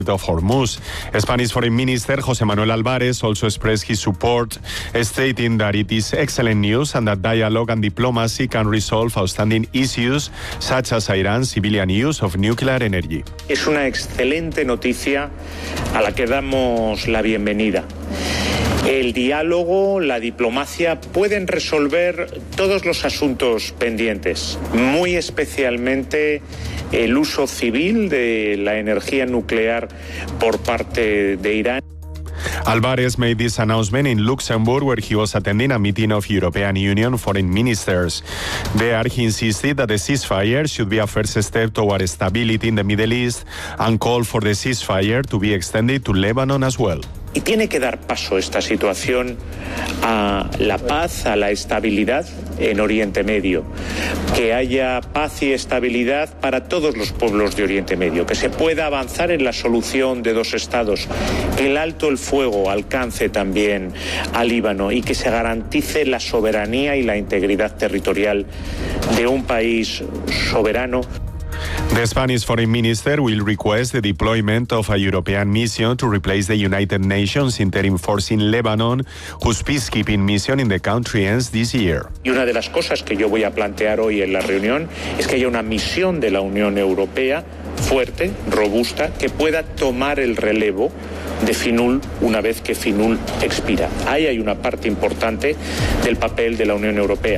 of Hormuz. Spanish Foreign Minister José Manuel Álvarez also expressed his support, stating that it is excellent news and that dialogue and diplomacy can resolve outstanding issues such as Iran's civilian use of nuclear energy. Es una excelente noticia a la que damos la bienvenida. El diálogo, la diplomacia pueden resolver todos los asuntos pendientes, muy especialmente el uso civil de la energía nuclear por parte de Irán. Álvarez made this announcement in Luxembourg, where he was attending a meeting of European Union foreign ministers. There, he insisted that the ceasefire should be a first step toward stability in the Middle East and called for the ceasefire to be extended to Lebanon as well. Y tiene que dar paso esta situación a la paz, a la estabilidad en Oriente Medio. Que haya paz y estabilidad para todos los pueblos de Oriente Medio. Que se pueda avanzar en la solución de dos estados. Que el alto el fuego alcance también al Líbano y que se garantice la soberanía y la integridad territorial de un país soberano. The Spanish foreign minister will request the deployment of a European mission to replace the United Nations interim force in Lebanon, whose peacekeeping mission in the country ends this year. Y una de las cosas que yo voy a plantear hoy en la reunión es que haya una misión de la Unión Europea fuerte, robusta, que pueda tomar el relevo de FINUL una vez que FINUL expira. Ahí hay una parte importante del papel de la Unión Europea.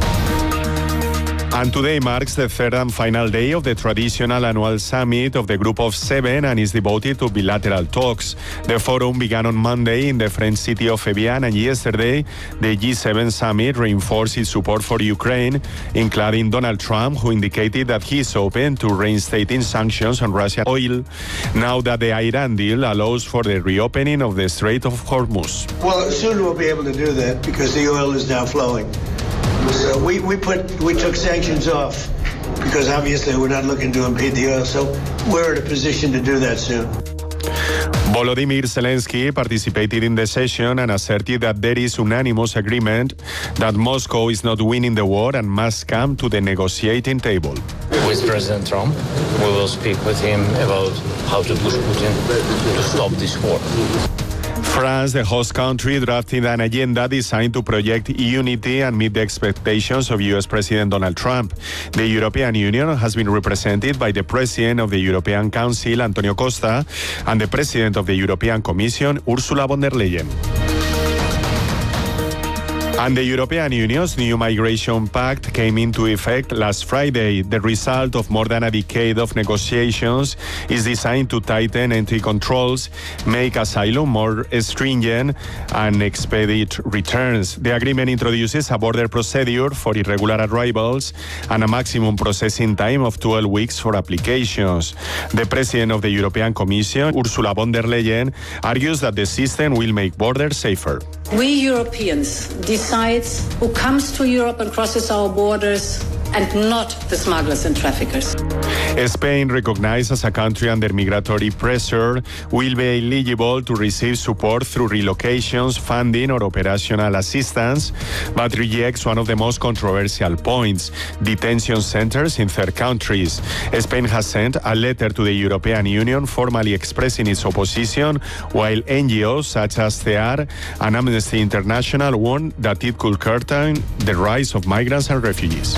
And today marks the third and final day of the traditional annual summit of the Group of Seven and is devoted to bilateral talks. The forum began on Monday in the French city of Evian, and yesterday the G7 summit reinforced its support for Ukraine, including Donald Trump, who indicated that he is open to reinstating sanctions on Russian oil, now that the Iran deal allows for the reopening of the Strait of Hormuz. Well, soon we'll be able to do that because the oil is now flowing. So we took sanctions off because obviously we're not looking to impede the oil. So we're in a position to do that soon. Volodymyr Zelensky participated in the session and asserted that there is unanimous agreement that Moscow is not winning the war and must come to the negotiating table. With President Trump, we will speak with him about how to push Putin to stop this war. France, the host country, drafted an agenda designed to project unity and meet the expectations of U.S. President Donald Trump. The European Union has been represented by the President of the European Council, Antonio Costa, and the President of the European Commission, Ursula von der Leyen. And the European Union's new migration pact came into effect last Friday. The result of more than a decade of negotiations is designed to tighten entry controls, make asylum more stringent, and expedite returns. The agreement introduces a border procedure for irregular arrivals and a maximum processing time of 12 weeks for applications. The President of the European Commission, Ursula von der Leyen, argues that the system will make borders safer. We Europeans decide who comes to Europe and crosses our borders, and not the smugglers and traffickers. Spain, recognized as a country under migratory pressure, will be eligible to receive support through relocations, funding, or operational assistance, but rejects one of the most controversial points: detention centers in third countries. Spain has sent a letter to the European Union formally expressing its opposition, while NGOs such as CEAR and Amnesty International warn that it could curtail the rise of migrants and refugees.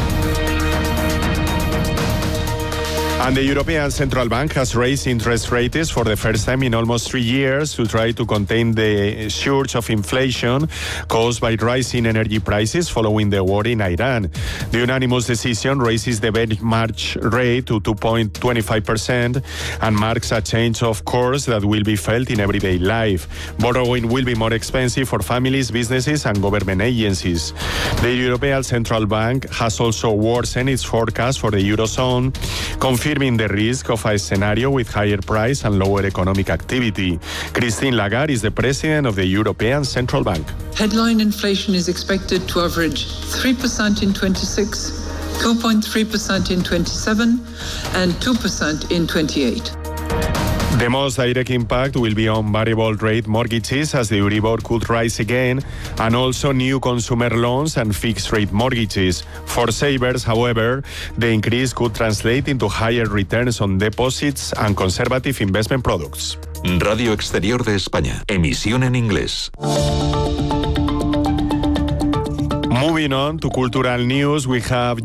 And the European Central Bank has raised interest rates for the first time in almost 3 years to try to contain the surge of inflation caused by rising energy prices following the war in Iran. The unanimous decision raises the benchmark rate to 2.25% and marks a change of course that will be felt in everyday life. Borrowing will be more expensive for families, businesses, and government agencies. The European Central Bank has also worsened its forecast for the Eurozone, confirming the risk of a scenario with higher price and lower economic activity. Christine Lagarde is the president of the European Central Bank. Headline inflation is expected to average 3% in 26, 2.3% in 27, and 2% in 28. The most direct impact will be on variable rate mortgages, as the Euribor could rise again, and also new consumer loans and fixed rate mortgages. For savers, however, the increase could translate into higher returns on deposits and conservative investment products. Radio Exterior de España. Emisión en inglés. Moving on to cultural news, we have